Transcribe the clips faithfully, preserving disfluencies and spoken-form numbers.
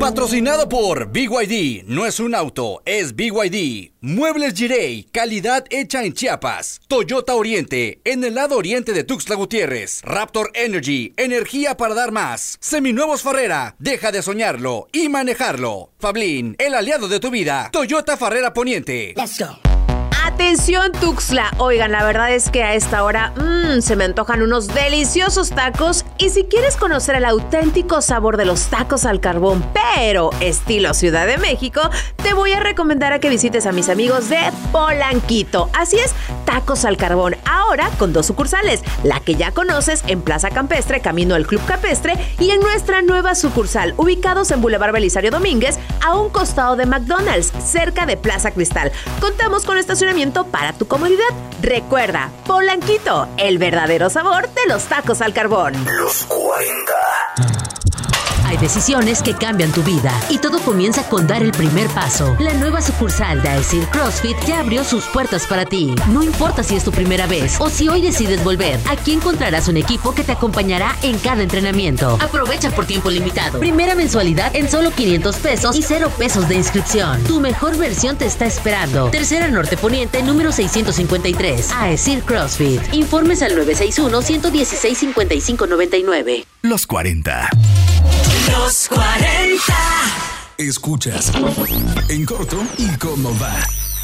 Patrocinado por B Y D. No es un auto, es B Y D. Muebles Girey, calidad hecha en Chiapas. Toyota Oriente, en el lado oriente de Tuxtla Gutiérrez. Raptor Energy, energía para dar más. Seminuevos Farrera, deja de soñarlo y manejarlo. Fablin, el aliado de tu vida. Toyota Farrera Poniente. Let's go. Atención Tuxtla, oigan, la verdad es que a esta hora mmm, se me antojan unos deliciosos tacos y si quieres conocer el auténtico sabor de los tacos al carbón, pero estilo Ciudad de México, te voy a recomendar a que visites a mis amigos de Polanquito. Así es, tacos al carbón, ahora con dos sucursales, la que ya conoces en Plaza Campestre, camino al Club Campestre, y en nuestra nueva sucursal, ubicados en Boulevard Belisario Domínguez, a un costado de McDonald's, cerca de Plaza Cristal. Contamos con estacionamiento para tu comodidad. Recuerda, Polanquito, el verdadero sabor de los tacos al carbón. Los cuarenta. Hay decisiones que cambian tu vida y todo comienza con dar el primer paso. La nueva sucursal de Aesir CrossFit ya abrió sus puertas para ti. No importa si es tu primera vez o si hoy decides volver, aquí encontrarás un equipo que te acompañará en cada entrenamiento. Aprovecha por tiempo limitado. Primera mensualidad en solo quinientos pesos y cero pesos de inscripción. Tu mejor versión te está esperando. Tercera Norte Poniente, número seiscientos cincuenta y tres. Aesir CrossFit. Informes al nueve seis uno, uno uno seis, cinco cinco nueve nueve. Los cuarenta. Los cuarenta. Escuchas En Corto y Cómo Va.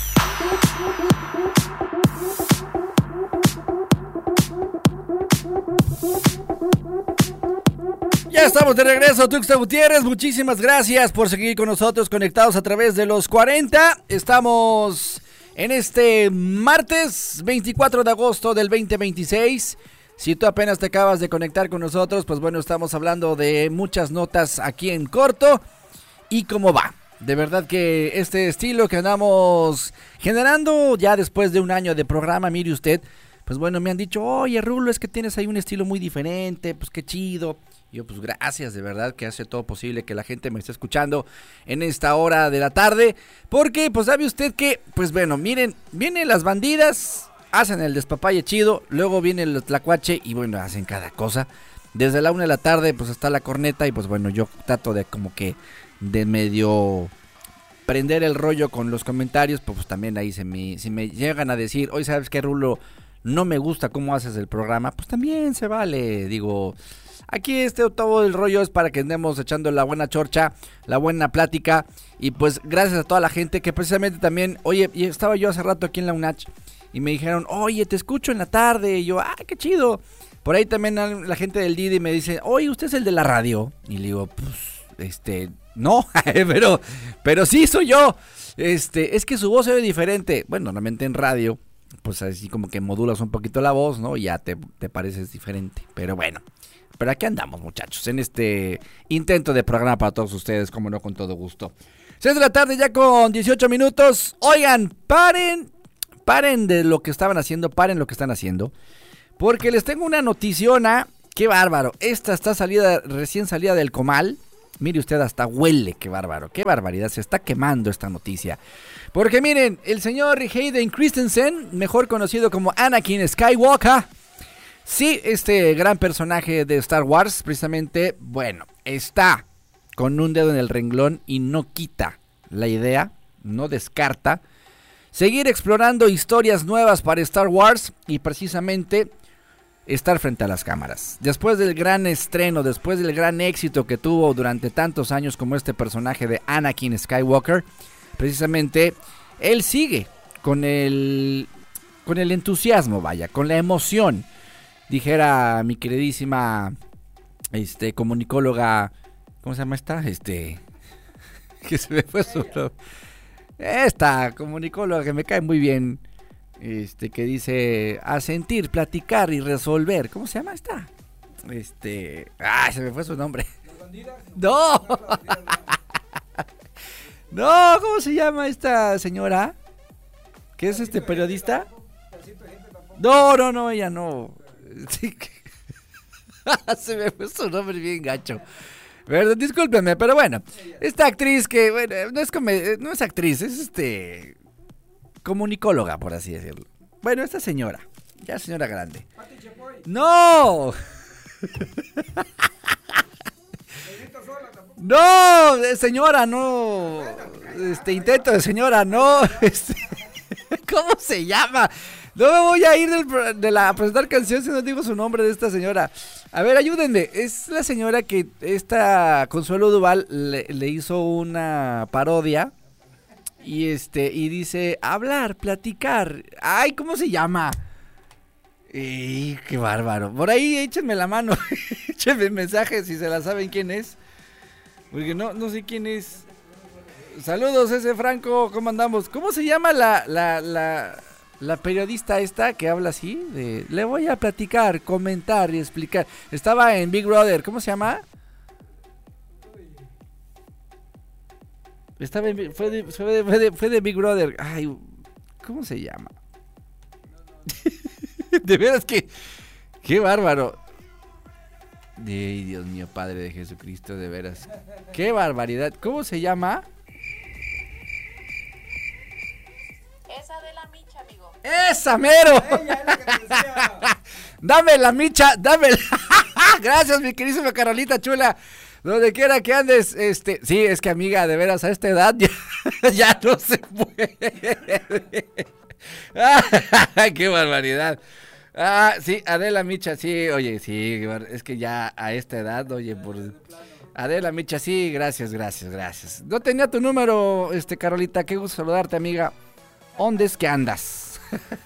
Ya estamos de regreso, Tuxtla Gutiérrez. Muchísimas gracias por seguir con nosotros conectados a través de los cuarenta. Estamos en este martes veinticuatro de agosto del veinte veintiséis. Si tú apenas te acabas de conectar con nosotros, pues bueno, estamos hablando de muchas notas aquí en corto y cómo va. De verdad que este estilo que andamos generando ya después de un año de programa, mire usted, pues bueno, me han dicho, oye Rulo, es que tienes ahí un estilo muy diferente, pues qué chido. Y yo, pues gracias, de verdad que hace todo posible que la gente me esté escuchando en esta hora de la tarde, porque pues sabe usted que, pues bueno, miren, vienen las bandidas, hacen el despapalle chido, luego viene el tlacuache y bueno, hacen cada cosa. Desde la una de la tarde pues está la corneta y pues bueno, yo trato de como que de medio prender el rollo con los comentarios, pues, pues también ahí se me, si me llegan a decir, oye, ¿sabes qué, Rulo? No me gusta cómo haces el programa, pues también se vale, digo, aquí este todo el rollo es para que andemos echando la buena chorcha, la buena plática y pues gracias a toda la gente que precisamente también, oye, y estaba yo hace rato aquí en la UNACH y me dijeron, oye, te escucho en la tarde. Y yo, ah, qué chido. Por ahí también la gente del Didi me dice, oye, ¿usted es el de la radio? Y le digo, pues, este, no, pero, pero sí soy yo. Este, es que su voz se ve diferente. Bueno, normalmente en radio, pues así como que modulas un poquito la voz, ¿no? Y ya te, te pareces diferente. Pero bueno, pero aquí andamos, muchachos, en este intento de programa para todos ustedes, como no, con todo gusto. seis de la tarde ya con dieciocho minutos. Oigan, paren. Paren de lo que estaban haciendo, paren lo que están haciendo, porque les tengo una noticiona, qué bárbaro, esta está salida, recién salida del comal, mire usted, hasta huele, qué bárbaro, qué barbaridad, se está quemando esta noticia, porque miren, el señor Hayden Christensen, mejor conocido como Anakin Skywalker, sí, este gran personaje de Star Wars, precisamente, bueno, está con un dedo en el renglón y no quita la idea, no descarta, seguir explorando historias nuevas para Star Wars y precisamente estar frente a las cámaras. Después del gran estreno, después del gran éxito que tuvo durante tantos años como este personaje de Anakin Skywalker, precisamente él sigue con el, con el entusiasmo, vaya, con la emoción. Dijera mi queridísima este, comunicóloga, ¿cómo se llama esta? Este, que se me fue su nombre. Esta comunicóloga que me cae muy bien, este, que dice a sentir, platicar y resolver. ¿Cómo se llama esta? Este, ah, se me fue su nombre. No, no, ¿cómo se llama esta señora? ¿Qué es este periodista? No, no, no, ella no. Sí. Se me fue su nombre bien gacho. ¿Verdad? Discúlpenme, pero bueno, esta actriz que, bueno, no es, como, no es actriz, es este comunicóloga, por así decirlo. Bueno, esta señora, ya señora grande. ¡No! No, señora, no. Este intento de señora, no. Este, ¿cómo se llama? No me voy a ir del, de la a presentar canción si no digo su nombre de esta señora. A ver, ayúdenme. Es la señora que esta Consuelo Duval le, le hizo una parodia. Y este, y dice, hablar, platicar. Ay, ¿cómo se llama? Y qué bárbaro. Por ahí échenme la mano. Échenme mensajes si se la saben quién es. Porque no, no sé quién es. Saludos, ese Franco, ¿cómo andamos? ¿Cómo se llama la, la, la, la periodista esta que habla así? De, le voy a platicar, comentar y explicar. Estaba en Big Brother, ¿cómo se llama? Estaba en, fue, de, fue, de, fue, de, fue de Big Brother. Ay, ¿cómo se llama? De veras que, qué bárbaro. Ay, Dios mío, Padre de Jesucristo, de veras. Qué barbaridad. ¿Cómo se llama? Esa de la micha, amigo. ¡Esa, mero! Dame la micha, dame la... Gracias, mi queridísima Carolita chula. Donde quiera que andes, este... Sí, es que, amiga, de veras, a esta edad ya, ya no se puede. ¡Qué barbaridad! Ah, sí, Adela Micha, sí, oye, sí, es que ya a esta edad, oye, por... Adela Micha, sí, gracias, gracias, gracias. No tenía tu número, este, Carolita, qué gusto saludarte, amiga. ¿Dónde es que andas?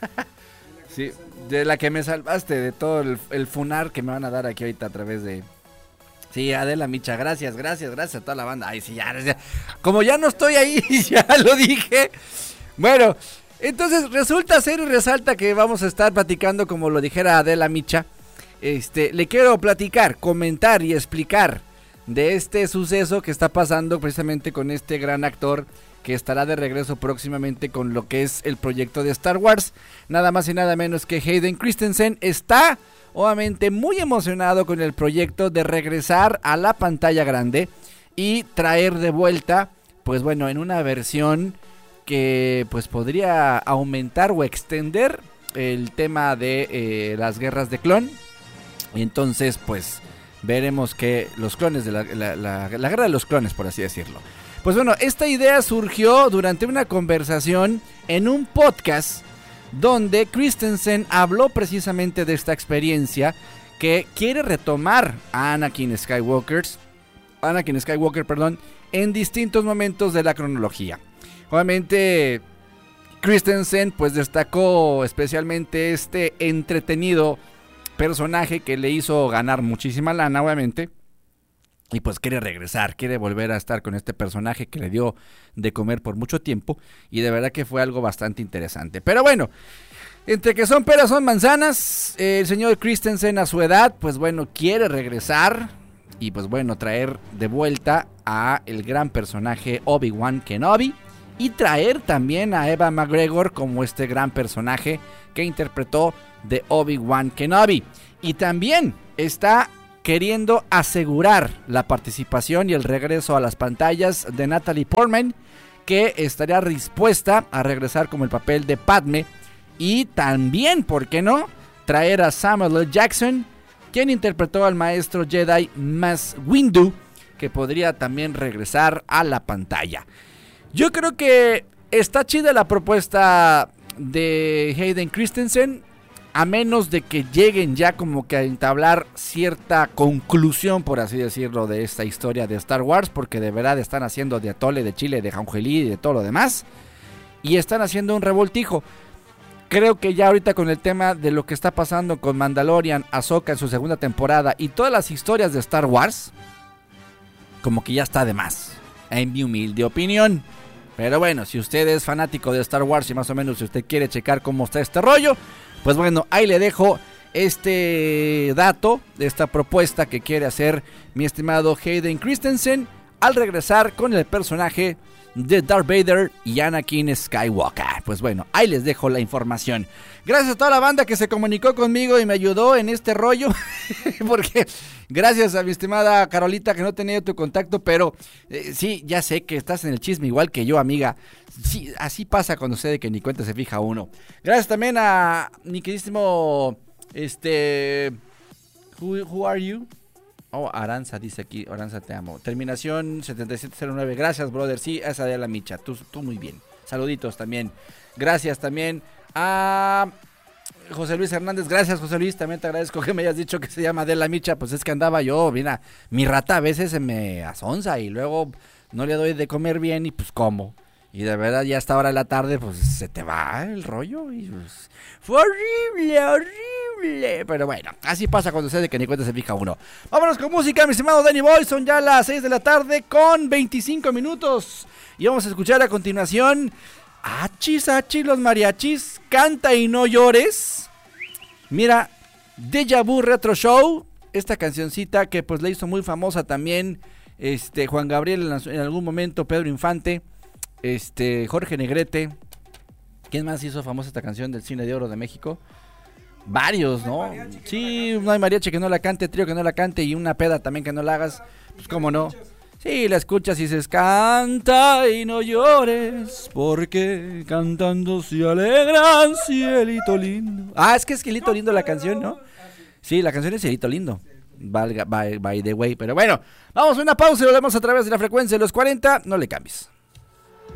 Sí, de la que me salvaste, de todo el, el funar que me van a dar aquí ahorita a través de... Sí, Adela Micha, gracias, gracias, gracias a toda la banda. Ay, sí, ya, ya, como ya no estoy ahí, ya lo dije. Bueno, entonces resulta ser y resalta que vamos a estar platicando, como lo dijera Adela Micha. Este, le quiero platicar, comentar y explicar de este suceso que está pasando precisamente con este gran actor que estará de regreso próximamente con lo que es el proyecto de Star Wars. Nada más y nada menos que Hayden Christensen está obviamente muy emocionado con el proyecto de regresar a la pantalla grande y traer de vuelta, pues bueno, en una versión que pues podría aumentar o extender el tema de eh, las guerras de clon. Y entonces pues veremos que los clones de la, la, la, la guerra de los clones, por así decirlo. Pues bueno, esta idea surgió durante una conversación en un podcast donde Christensen habló precisamente de esta experiencia que quiere retomar a Anakin Skywalker, Anakin Skywalker, perdón, en distintos momentos de la cronología. Obviamente Christensen pues destacó especialmente este entretenido personaje que le hizo ganar muchísima lana, obviamente. Y pues quiere regresar, quiere volver a estar con este personaje que le dio de comer por mucho tiempo. Y de verdad que fue algo bastante interesante. Pero bueno, entre que son peras son manzanas, eh, el señor Christensen a su edad, pues bueno, quiere regresar. Y pues bueno, traer de vuelta a el gran personaje Obi-Wan Kenobi. Y traer también a Ewan McGregor como este gran personaje que interpretó de Obi-Wan Kenobi. Y también está queriendo asegurar la participación y el regreso a las pantallas de Natalie Portman, que estaría dispuesta a regresar como el papel de Padme. Y también, ¿por qué no?, traer a Samuel L. Jackson, quien interpretó al maestro Jedi Mace Windu, que podría también regresar a la pantalla. Yo creo que está chida la propuesta de Hayden Christensen, a menos de que lleguen ya como que a entablar cierta conclusión, por así decirlo, de esta historia de Star Wars, porque de verdad están haciendo de atole, de chile, de jongelí y de todo lo demás, y están haciendo un revoltijo. Creo que ya ahorita con el tema de lo que está pasando con Mandalorian, Ahsoka en su segunda temporada y todas las historias de Star Wars, como que ya está de más, en mi humilde opinión. Pero bueno, si usted es fanático de Star Wars y más o menos si usted quiere checar cómo está este rollo, pues bueno, ahí le dejo este dato de esta propuesta que quiere hacer mi estimado Hayden Christensen al regresar con el personaje de Darth Vader y Anakin Skywalker. Pues bueno, ahí les dejo la información. Gracias a toda la banda que se comunicó conmigo y me ayudó en este rollo. Porque gracias a mi estimada Carolita, que no tenía tu contacto, pero eh, sí, ya sé que estás en el chisme igual que yo, amiga. Sí, así pasa cuando sé de que ni cuenta se fija uno. Gracias también a mi queridísimo, este, who, who are you? Oh, Aranza dice aquí, Aranza te amo. Terminación setenta y siete cero nueve, gracias brother, sí, esa de la Micha, tú, tú muy bien. Saluditos también, gracias también a José Luis Hernández, gracias José Luis, también te agradezco que me hayas dicho que se llama de la Micha, pues es que andaba yo, mira, mi rata a veces se me asonza y luego no le doy de comer bien y pues como. Y de verdad ya a esta hora de la tarde pues se te va el rollo y pues, fue horrible, horrible. Pero bueno, así pasa cuando se de que ni cuenta se fija uno. Vámonos con música, mis estimados Danny Boy. Son ya las seis de la tarde con veinticinco minutos. Y vamos a escuchar a continuación Achis, achis, los mariachis. Canta y no llores. Mira, Deja Vu Retro Show. Esta cancioncita que pues le hizo muy famosa también este Juan Gabriel en, en algún momento, Pedro Infante. Este, Jorge Negrete. ¿Quién más hizo famosa esta canción del Cine de Oro de México? Varios, ¿no? Sí, no hay mariachi que no la cante, trío que no la cante y una peda también que no la hagas. Pues cómo no. Sí, la escuchas y dices, canta y no llores, porque cantando se alegran, cielito lindo. Ah, es que es cielito lindo la canción, ¿no? Sí, la canción es cielito lindo. Valga, by, by the way, pero bueno, vamos a una pausa y volvemos a través de la frecuencia de los cuarenta, no le cambies.